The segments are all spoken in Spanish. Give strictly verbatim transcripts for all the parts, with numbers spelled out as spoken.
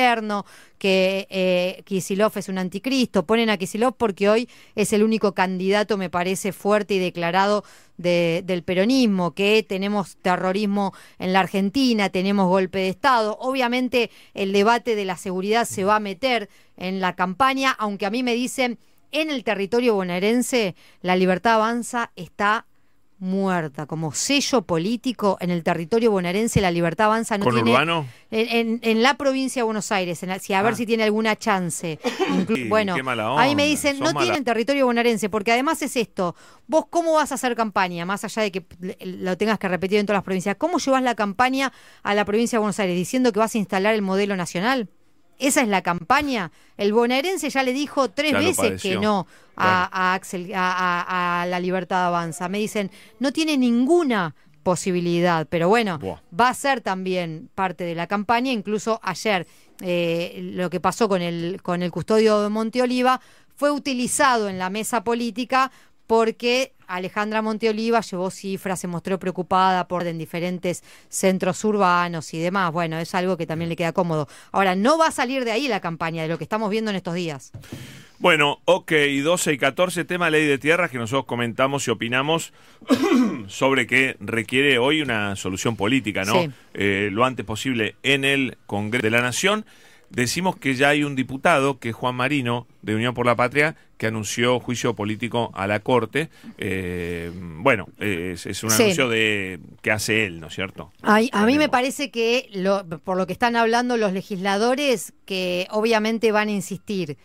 gobierno, que eh, Kicillof es un anticristo. Ponen a Kicillof porque hoy es el único candidato, me parece, fuerte y declarado de, del peronismo, que tenemos terrorismo en la Argentina, tenemos golpe de Estado. Obviamente el debate de la seguridad se va a meter en la campaña, aunque a mí me dicen, en el territorio bonaerense, La Libertad Avanza está muerta, como sello político en el territorio bonaerense. La Libertad Avanza no ¿Con tiene Urbano? En, en, en la provincia de Buenos Aires, en la, si, a ver Ah. si tiene alguna chance. Inclu Sí, bueno, qué mala ahí me onda, dicen, son no mala- tienen territorio bonaerense, porque además es esto, vos cómo vas a hacer campaña, más allá de que lo tengas que repetir en todas las provincias, ¿cómo llevas la campaña a la provincia de Buenos Aires diciendo que vas a instalar el modelo nacional? ¿Esa es la campaña? El bonaerense ya le dijo tres Ya lo veces padeció. que no a, a, Axel, a, a, a La Libertad Avanza. Me dicen, no tiene ninguna posibilidad, pero bueno, Buah. va a ser también parte de la campaña. Incluso ayer eh, lo que pasó con el, con el custodio de Monteoliva fue utilizado en la mesa política porque Alejandra Monteoliva llevó cifras, se mostró preocupada por en diferentes centros urbanos y demás. Bueno, es algo que también le queda cómodo. Ahora, no va a salir de ahí la campaña, de lo que estamos viendo en estos días. Bueno, ok, doce y catorce, tema ley de tierras que nosotros comentamos y opinamos sobre que requiere hoy una solución política, ¿no? Sí. Eh, lo antes posible en el Congreso de la Nación. Decimos que ya hay un diputado, que es Juan Marino, de Unión por la Patria, que anunció juicio político a la Corte. Eh, bueno, eh, es, es un Sí. anuncio de que hace él, ¿no es cierto? Ay, a mí me Veremos. parece que, lo, por lo que están hablando los legisladores, que obviamente van a insistir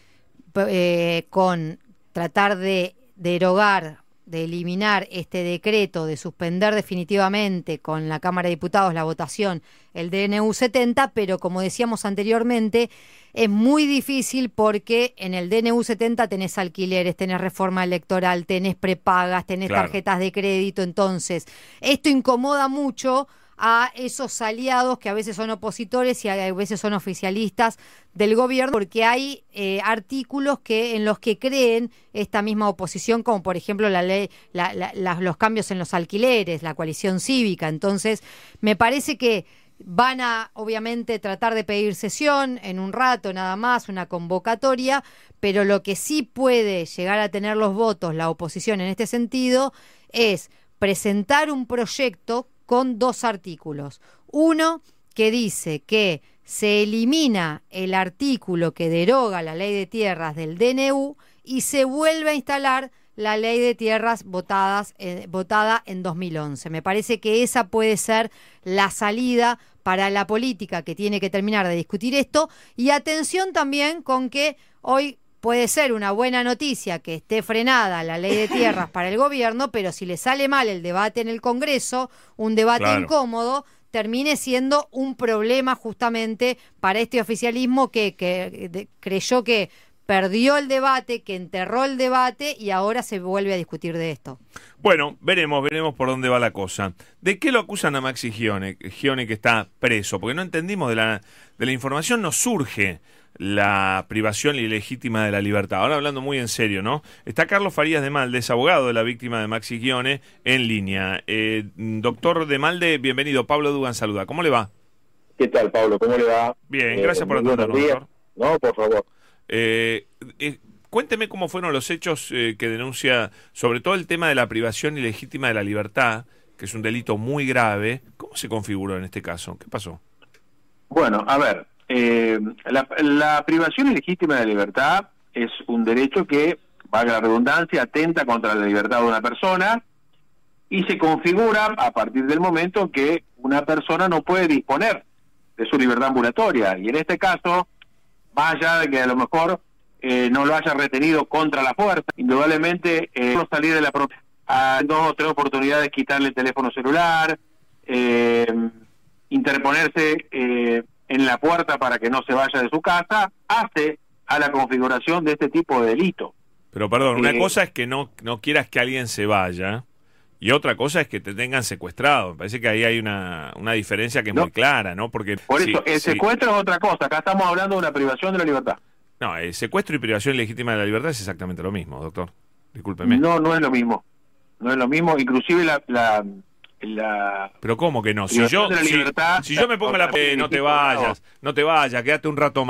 eh, con tratar de derogar, de eliminar este decreto, de suspender definitivamente con la Cámara de Diputados la votación, el D N U setenta, pero como decíamos anteriormente, es muy difícil porque en el D N U setenta tenés alquileres, tenés reforma electoral, tenés prepagas, tenés Claro. tarjetas de crédito. Entonces, esto incomoda mucho a esos aliados que a veces son opositores y a veces son oficialistas del gobierno, porque hay eh, artículos que en los que creen esta misma oposición, como por ejemplo la ley, la, la, la, los cambios en los alquileres, la coalición cívica. Entonces, me parece que van a, obviamente, tratar de pedir sesión en un rato nada más, una convocatoria, pero lo que sí puede llegar a tener los votos la oposición en este sentido es presentar un proyecto con dos artículos. Uno que dice que se elimina el artículo que deroga la ley de tierras del D N U y se vuelve a instalar la ley de tierras votadas, eh, votada en dos mil once. Me parece que esa puede ser la salida para la política que tiene que terminar de discutir esto. Y atención también con que hoy puede ser una buena noticia que esté frenada la ley de tierras para el gobierno, pero si le sale mal el debate en el Congreso, un debate Claro. incómodo, termine siendo un problema justamente para este oficialismo que, que de, creyó que perdió el debate, que enterró el debate y ahora se vuelve a discutir de esto. Bueno, veremos, veremos por dónde va la cosa. ¿De qué lo acusan a Maxi Gione, Gione que está preso? Porque no entendimos de la, de la información, nos surge la privación ilegítima de la libertad. Ahora hablando muy en serio, ¿no? Está Carlos Farías de Malde, es abogado de la víctima de Maxi Gione, en línea. Eh, doctor de Malde, bienvenido. Pablo Dugan saluda. ¿Cómo le va? ¿Qué tal, Pablo? ¿Cómo le va? Bien, gracias por muy atendernos, buenos días. doctor. No, por favor. Eh, eh, cuénteme cómo fueron los hechos eh, que denuncia, sobre todo el tema de la privación ilegítima de la libertad, que es un delito muy grave. ¿Cómo se configuró en este caso? ¿Qué pasó? Bueno, a ver, eh, la, la privación ilegítima de la libertad es un derecho que, valga la redundancia, atenta contra la libertad de una persona y se configura a partir del momento que una persona no puede disponer de su libertad ambulatoria. Y en este caso, más allá de que a lo mejor eh, no lo haya retenido contra la fuerza, indudablemente eh, no salir de la propia. A dos o tres oportunidades quitarle el teléfono celular, eh, interponerse eh, en la puerta para que no se vaya de su casa, hace a la configuración de este tipo de delito. Pero perdón, una Eh, cosa es que no, no quieras que alguien se vaya y otra cosa es que te tengan secuestrado. Me parece que ahí hay una, una diferencia que es No. muy clara, ¿no? Porque Por sí, eso, el sí. secuestro es otra cosa. Acá estamos hablando de una privación de la libertad. No, el secuestro y privación ilegítima de la libertad es exactamente lo mismo, doctor. Discúlpeme. No, no es lo mismo. No es lo mismo. Inclusive la... la, la Pero ¿cómo que no? Si privación yo, de la si, libertad- si yo me pongo la... Eh, no te vayas, no te vayas, quédate un rato más.